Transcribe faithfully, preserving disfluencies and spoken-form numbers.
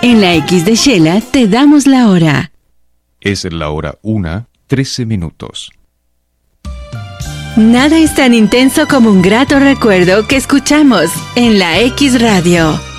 En la X de Shela te damos la hora. Es la hora una, trece minutos. Nada es tan intenso como un grato recuerdo que escuchamos en la X Radio.